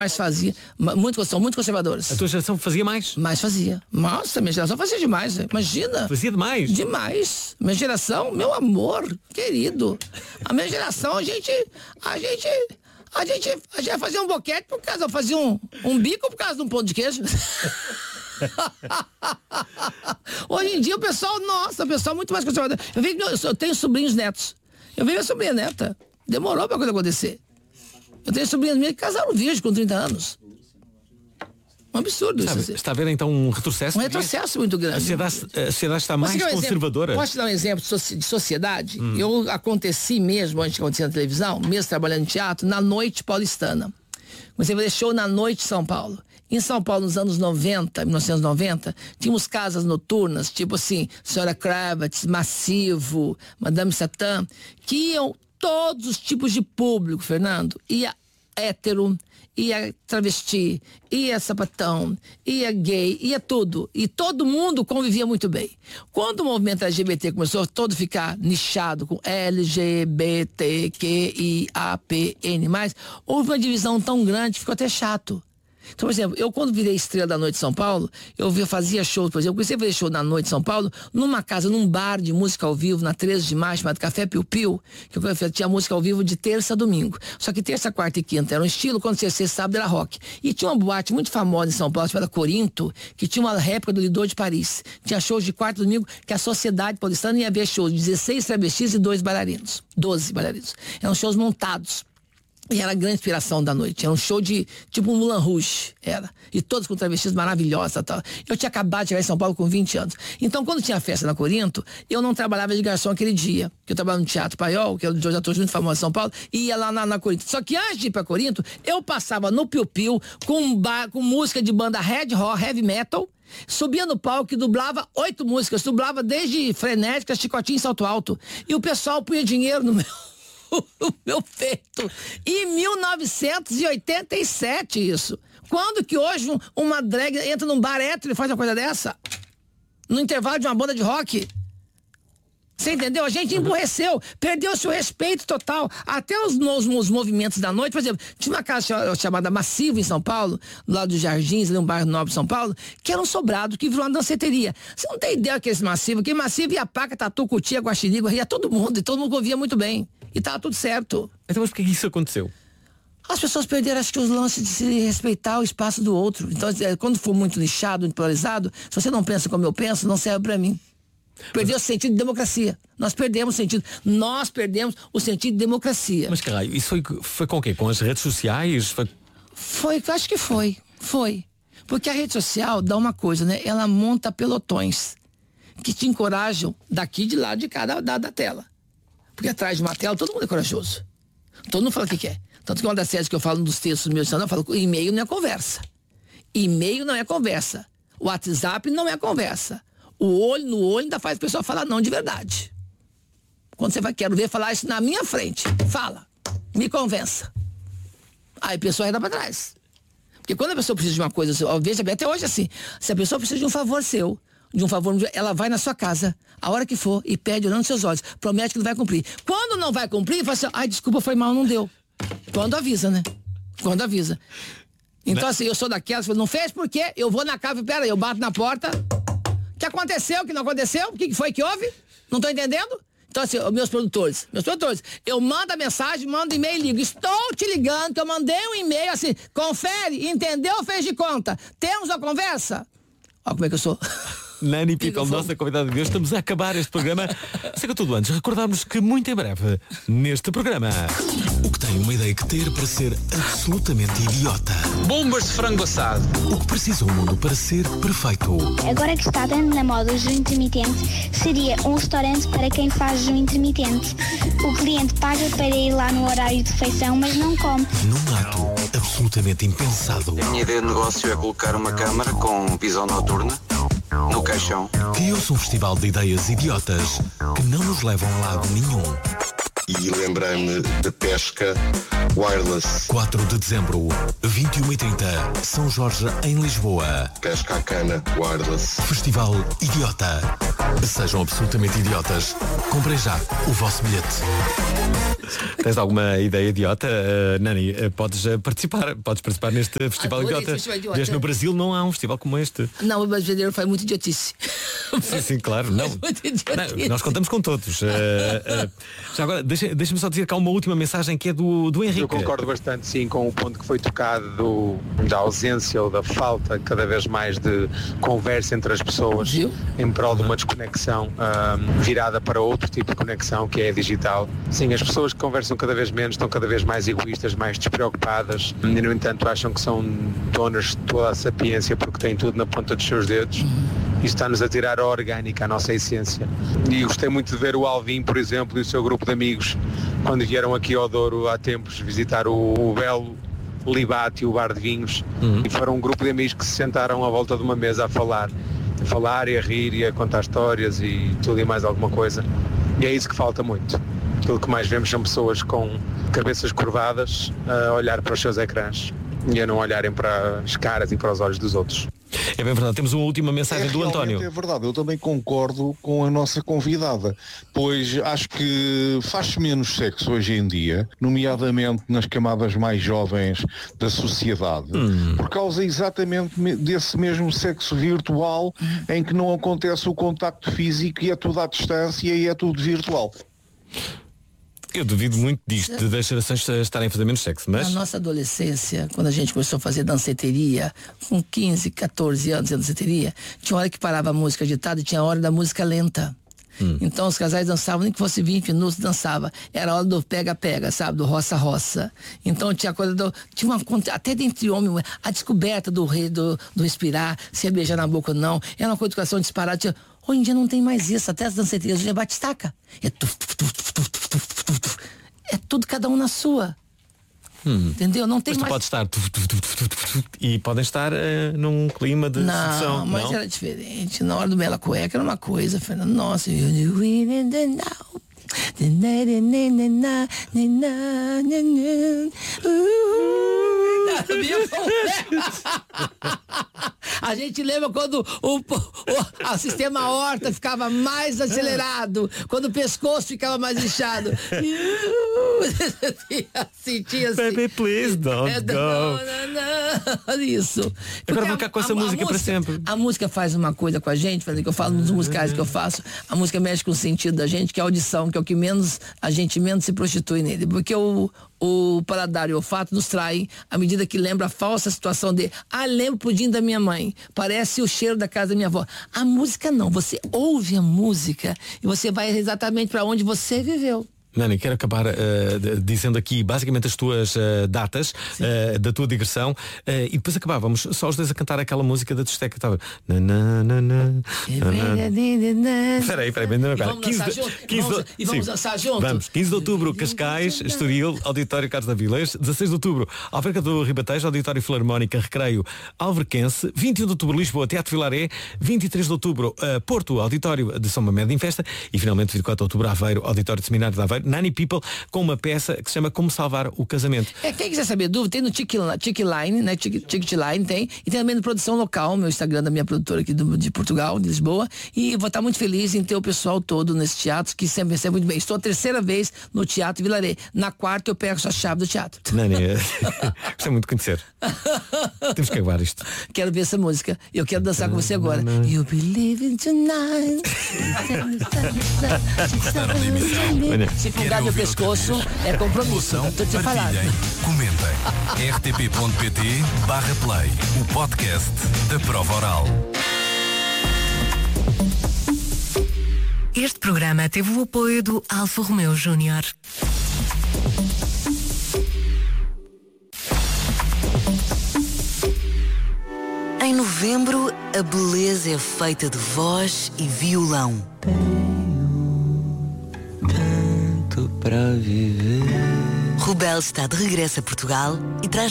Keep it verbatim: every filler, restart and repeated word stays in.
mais fazia, muito, são muito conservadores. A tua geração fazia mais? Mais fazia. Nossa, minha geração fazia demais, imagina. Fazia demais? Demais. Minha geração, meu amor, querido. A minha geração, a gente, a gente, a gente, a gente fazia um boquete por causa, fazia um, um bico por causa de um pão de queijo. Hoje em dia o pessoal, nossa, o pessoal é muito mais conservador. Eu vejo, eu tenho sobrinhos netos. Eu vejo minha sobrinha neta. Demorou pra coisa acontecer. Eu tenho sobrinhas minhas que casaram virgem com trinta anos. Um absurdo Sabe, isso. Está a ver então um retrocesso? Um retrocesso muito grande. A sociedade, a sociedade está mais um conservadora. Posso te dar um exemplo de sociedade? Hum. Eu aconteci mesmo, antes de acontecer na televisão, mesmo trabalhando em teatro, na noite paulistana. Comecei a fazer show na noite de São Paulo. Em São Paulo, nos anos noventa, mil novecentos e noventa, tínhamos casas noturnas, tipo assim, Senhora Kravitz, Massivo, Madame Satã, que iam todos os tipos de público, Fernando. Ia hétero, ia travesti, ia sapatão, ia gay, ia tudo. E todo mundo convivia muito bem. Quando o movimento L G B T começou a todo ficar nichado com L G B T Q I A P N mais, houve uma divisão tão grande que ficou até chato. Então, por exemplo, eu quando virei estrela da noite de São Paulo, eu fazia show, por exemplo, eu comecei a fazer show na noite de São Paulo, numa casa, num bar de música ao vivo, na treze de maio, chamado Café Piu Piu, que eu tinha música ao vivo de terça a domingo. Só que terça, quarta e quinta era um estilo, quando sexta e sábado era rock. E tinha uma boate muito famosa em São Paulo, chamada Corinto, que tinha uma réplica do Lido de Paris. Tinha shows de quarta e domingo, que a sociedade paulistana ia ver shows de dezesseis travestis e dois bailarinos. doze bailarinos. Eram shows montados. E era a grande inspiração da noite. Era um show de, tipo um Moulin Rouge, era. E todos com travestis maravilhosas, tal. Eu tinha acabado de chegar em São Paulo com vinte anos. Então, quando tinha festa na Corinto, eu não trabalhava de garçom aquele dia. Que eu trabalhava no Teatro Paiol, que é um ator muito famoso em São Paulo, e ia lá na, na Corinto. Só que antes de ir pra Corinto, eu passava no Piu Piu com, um bar, com música de banda Red Hot, Heavy Metal, subia no palco e dublava oito músicas. Dublava desde Frenética, Chicotinho e Salto Alto. E o pessoal punha dinheiro no meu... o meu peito. Em mil novecentos e oitenta e sete isso. Quando que hoje um, uma drag entra num bar hétero e faz uma coisa dessa? No intervalo de uma banda de rock? Você entendeu? A gente emburreceu, perdeu-se o respeito total. Até os, os, os movimentos da noite, por exemplo, tinha uma casa chamada Massivo em São Paulo, do lado dos Jardins, ali um bairro nobre de São Paulo, que era um sobrado, que virou uma danceteria. Você não tem ideia que esse Massivo, que Massivo ia paca, tatu, cutia, guaxiniga, ia todo mundo, e todo mundo ouvia muito bem. E tava tudo certo. Então, mas por que isso aconteceu? As pessoas perderam, acho que os lances de se respeitar o espaço do outro. Então, quando for muito lixado, muito polarizado, se você não pensa como eu penso, não serve pra mim. Perdeu mas... o sentido de democracia. Nós perdemos o sentido. Nós perdemos o sentido de democracia. Mas caralho, isso foi, foi com o quê? Com as redes sociais? Foi... foi, acho que foi. Foi. Porque a rede social dá uma coisa, né? Ela monta pelotões que te encorajam daqui de lá de cá da, da, da tela. Porque atrás de uma tela todo mundo é corajoso. Todo mundo fala o que quer. Tanto que uma das séries que eu falo nos textos meus, eu falo, e-mail não é conversa. E-mail não é conversa. O WhatsApp não é conversa. O olho no olho ainda faz a pessoa falar não de verdade. Quando você vai, quero ver falar isso na minha frente, fala, me convença. Aí a pessoa vai dar pra trás. Porque quando a pessoa precisa de uma coisa, veja bem, até hoje assim, se a pessoa precisa de um favor seu, de um favor, ela vai na sua casa, a hora que for, e pede olhando nos seus olhos, promete que não vai cumprir. Quando não vai cumprir, fala assim, ai, desculpa, foi mal, não deu. Quando avisa, né? Quando avisa. Então, assim, eu sou daquelas, não fez por quê? Eu vou na casa, pera aí, eu bato na porta. O que aconteceu, o que não aconteceu? O que foi que houve? Não tô entendendo? Então, assim, meus produtores, meus produtores, eu mando a mensagem, mando e-mail e ligo. Estou te ligando, que eu mandei um e-mail assim, confere, entendeu, fez de conta. Temos uma conversa? Olha como é que eu sou. Nani People, nossa convidada de Deus, estamos a acabar este programa. Seja tudo antes, recordarmos que muito em breve, neste programa... O que tem uma ideia que ter para ser absolutamente idiota. Bombas de frango assado. O que precisa o mundo para ser perfeito. Agora que está dando na moda o jejum intermitente, seria um restaurante para quem faz jejum intermitente. O cliente paga para ir lá no horário de refeição, mas não come. Num ato absolutamente impensado. A minha ideia de negócio é colocar uma câmara com visão noturna no caixão. Criou-se um festival de ideias idiotas que não nos levam a lado nenhum. E lembrei-me de pesca wireless. quatro de dezembro, vinte e uma e trinta, São Jorge, em Lisboa. Pesca à cana wireless. Festival Idiota. Sejam absolutamente idiotas. Comprem já o vosso bilhete. Tens alguma ideia idiota, uh, Nani? Uh, podes uh, participar, podes participar neste Festival Idiota. Idiota. Desde no Brasil não há um festival como este. Não, o brasileiro faz muito idiotice. Sim, sim, claro. Não. Não, nós contamos com todos. Uh, uh, já agora, deixa, deixa-me só dizer que há uma última mensagem que é do, do Henrique. Eu concordo bastante, sim, com o ponto que foi tocado do, da ausência ou da falta cada vez mais de conversa entre as pessoas. Viu? Em prol de uma desconexão um, virada para outro tipo de conexão, que é a digital. Sim, as pessoas que conversam cada vez menos estão cada vez mais egoístas, mais despreocupadas e, no entanto, acham que são donas de toda a sapiência porque têm tudo na ponta dos seus dedos. Isso está-nos a tirar a orgânica, a nossa essência. E gostei muito de ver o Alvin, por exemplo, e o seu grupo de amigos, quando vieram aqui ao Douro há tempos visitar o, o belo Libate e o bar de vinhos. Uhum. E foram um grupo de amigos que se sentaram à volta de uma mesa a falar. A falar e a rir e a contar histórias e tudo e mais alguma coisa. E é isso que falta muito. Aquilo que mais vemos são pessoas com cabeças curvadas a olhar para os seus ecrãs e a não olharem para as caras e para os olhos dos outros. É bem verdade, temos uma última mensagem é, do António. É verdade, eu também concordo com a nossa convidada, pois acho que faz-se menos sexo hoje em dia, nomeadamente nas camadas mais jovens da sociedade, hum. por causa exatamente desse mesmo sexo virtual em que não acontece o contacto físico e é tudo à distância e é tudo virtual. Eu duvido muito disto, das gerações estarem a fazer menos sexo, mas... Na nossa adolescência, quando a gente começou a fazer danceteria, com quinze, catorze anos de danceteria, tinha hora que parava a música agitada e tinha a hora da música lenta. Hum. Então os casais dançavam, nem que fosse vinte minutos, dançava. Era a hora do pega-pega, sabe? Do roça-roça. Então tinha coisa do... Tinha uma até dentre homens, a descoberta do rei, do, do respirar, se ia beijar na boca ou não. Era uma coisa de coração disparada. Tinha... Hoje em dia não tem mais isso, até as danceterias hoje é bate-estaca. É tuf, tuf, tuf, tuf, tuf, tuf, tuf. É tudo cada um na sua. Hum. Entendeu? Não tem mas tu mais... pode estar tuf, tuf, tuf, tuf, tuf, tuf, e podem estar uh, num clima de não, sedução. Mas não, era diferente. Na hora do Bela Cueca era uma coisa, Fernando. Nossa, you a gente lembra quando o, o, o sistema aorta ficava mais acelerado, quando o pescoço ficava mais inchado. Sentia assim. Baby, please don't go. Não, não, não. Isso. Agora vou ficar com essa a, música, a música para sempre. A música faz uma coisa com a gente, que eu falo nos musicais que eu faço. A música mexe com o sentido da gente, que é a audição, que é o que menos a gente menos se prostitui nele. Porque o, o paladar e o olfato nos traem à medida que lembra a falsa situação de ah, lembro o pudim da minha mãe, parece o cheiro da casa da minha avó. A música não, você ouve a música e você vai exatamente para onde você viveu. Nani, quero acabar uh, dizendo aqui basicamente as tuas uh, datas uh, da tua digressão uh, e depois acabávamos só os dois a cantar aquela música da discoteca que estava. Espera aí, espera aí, e vamos dançar juntos. Vamos, quinze de outubro, Cascais, Estoril, Auditório Carlos da Vilés, dezasseis de outubro, Alverca do Ribatejo, Auditório Filarmónica, Recreio, Alverquense, vinte e um de outubro, Lisboa, Teatro Vilaré, vinte e três de outubro, uh, Porto, Auditório de São Mamede em Festa e finalmente vinte e quatro de outubro, Aveiro, Auditório de Seminário de Aveiro, Nani People, com uma peça que se chama Como Salvar o Casamento. É, quem quiser saber dúvida, tem no Ticketline, né? Ticketline tem, e tem também no Produção Local, meu Instagram da minha produtora aqui do, de Portugal, de Lisboa, e vou estar muito feliz em ter o pessoal todo nesse teatro, que sempre recebe muito bem. Estou a terceira vez no Teatro Vilaré. Na quarta eu pego a chave do teatro. Nani, gostei muito de conhecer. Temos que acabar isto. Quero ver essa música. Eu quero dançar com você agora. You believe in tonight. Se fundar meu pescoço é compromisso. Estou te falando. Comentem. r t p ponto p t barra play, o podcast da prova oral. Este programa teve o apoio do Alfa Romeo Júnior. Em novembro, a beleza é feita de voz e violão. Para viver. Rubel está de regresso a Portugal e traz